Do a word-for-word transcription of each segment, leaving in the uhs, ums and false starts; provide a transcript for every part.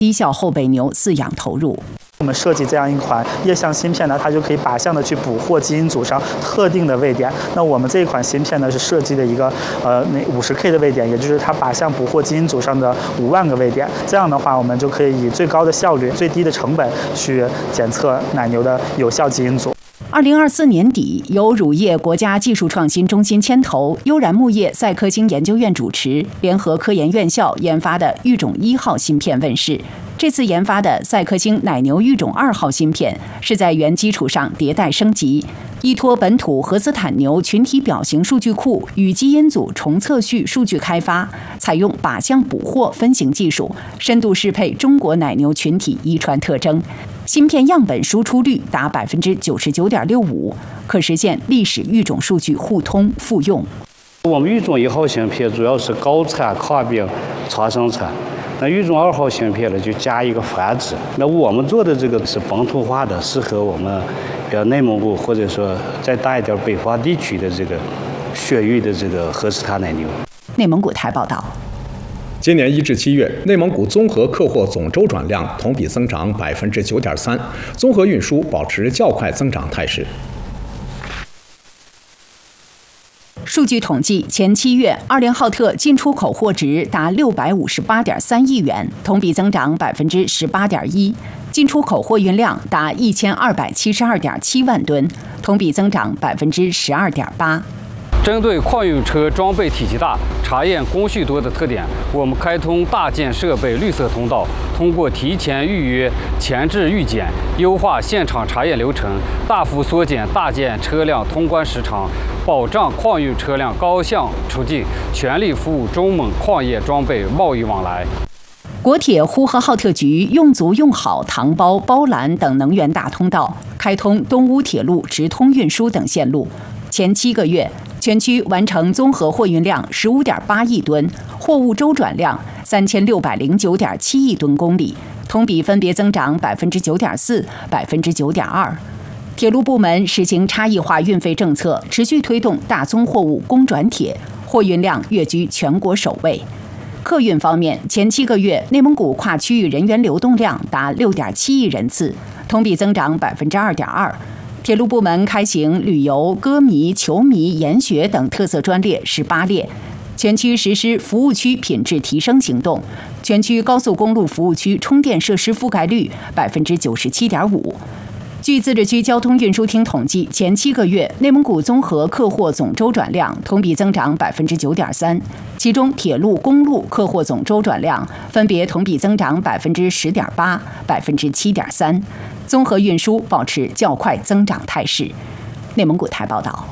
低效后备牛饲养投入。 我们设计这样一款液相芯片呢，它就可以靶向的去捕获基因组上特定的位点。那我们这一款芯片呢，是设计的一个呃那五十 K 的位点，也就是它靶向捕获基因组上的五万个位点。这样的话，我们就可以以最高的效率、最低的成本去检测奶牛的有效基因组。 二零二四年底，由乳业国家技术创新中心牵头，悠然牧业赛科精研究院主持，联合科研院校研发的育种一号芯片问世。这次研发的赛科精奶牛育种二号芯片是在原基础上迭代升级，依托本土荷斯坦牛群体表型数据库与基因组重测序数据开发，采用靶向捕获分型技术，深度适配中国奶牛群体遗传特征。芯片样本输出率达百分之九十九点六五，可实现历史育种数据互通复用。 我们育种一号芯片主要是高产、跨病、长生产。那育种二号芯片呢，就加一个繁殖。那我们做的这个是本土化的，适合我们比如内蒙古或者说再大一点北方地区的这个血育的这个荷斯坦奶牛。 内蒙古台报道。 今年一至七月，内蒙古综合客货总周转量同比增长百分之九点三，综合运输保持较快增长态势。 数据统计，前七月，二联浩特进出口货值达六百五十八点三亿元，同比增长百分之十八点一；进出口货运量达一千二百七十二点七万吨，同比增长百分之十二点八。 针对矿运车装备体积大、查验工序多的特点，我们开通大件设备绿色通道，通过提前预约、前置预检，优化现场查验流程，大幅缩减大件车辆通关时长，保障矿运车辆高效出境，全力服务中蒙矿业装备贸易往来。 国铁呼和浩特局用足用好塘包、包兰等能源大通道，开通东乌铁路直通运输等线路。前七个月，全区完成综合货运量十五点八亿吨，货物周转量三千六百零九点七亿吨公里，同比分别增长百分之九点四、百分之九点二。铁路部门实行差异化运费政策，持续推动大宗货物公转铁，货运量跃居全国首位。客运方面，前七个月，内蒙古跨区域人员流动量达六点七亿人次，同比增长百分之二点二。铁路部门开行旅游、歌迷、球迷、研学等特色专列十八列，全区实施服务区品质提升行动，全区高速公路服务区充电设施覆盖率百分之九十七点五。据自治区交通运输厅统计，前七个月，内蒙古综合客货总周转量同比增长百分之九点三，其中铁路、公路客货总周转量分别同比增长百分之十点八、百分之七点三，综合运输保持较快增长态势。内蒙古台报道。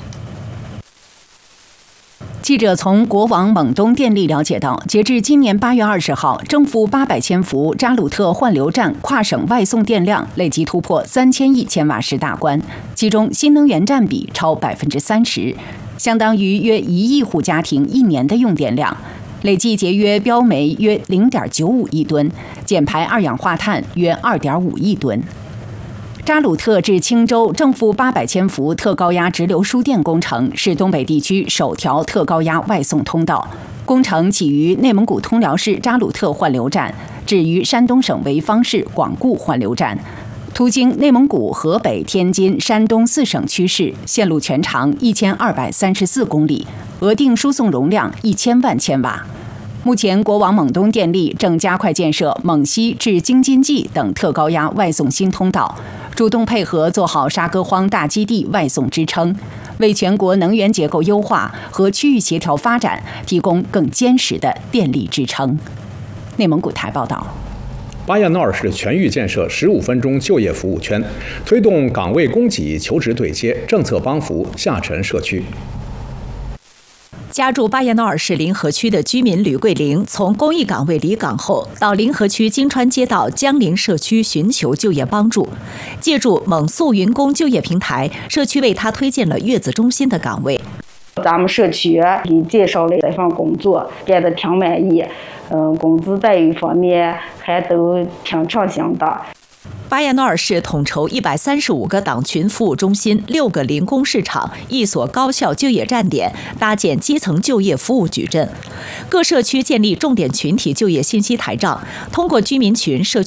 记者从国网蒙东电力了解到，截至今年八月二十号，政府八百千伏扎鲁特换流站跨省外送电量累计突破三千亿千瓦时大关，其中新能源占比超百分之三十，相当于约一亿户家庭一年的用电量，累计节约标煤约零点九五亿吨，减排二氧化碳约二点五亿吨。扎鲁特至青州正负八百千伏特高压直流输电工程是东北地区首条特高压外送通道。工程起于内蒙古通辽市扎鲁特换流站，至于山东省潍坊市广固换流站，途经内蒙古、河北、天津、山东四省区市，线路全长一千二百三十四公里，额定输送容量一千万千瓦。目前，国网蒙东电力正加快建设蒙西至京津冀等特高压外送新通道，主动配合做好沙戈荒大基地外送支撑，为全国能源结构优化和区域协调发展提供更坚实的电力支撑。内蒙古台报道。 巴彦淖尔市全域建设十五分钟就业服务圈，推动岗位供给求职对接，政策帮扶下沉社区。 家住巴彦淖尔市临河区的居民吕桂玲，从公益岗位离岗后，到临河区金川街道江林社区寻求就业帮助。借助蒙素云工就业平台，社区为他推荐了月子中心的岗位。 咱们社区给介绍了这份工作，干得挺满意，嗯，工资待遇方面还都挺畅行的。 巴彦淖尔市统筹一百三十五个党群服务中心、六个零工市场、一所高校就业站点，搭建基层就业服务矩阵。各社区建立重点群体就业信息台账，通过居民群、社区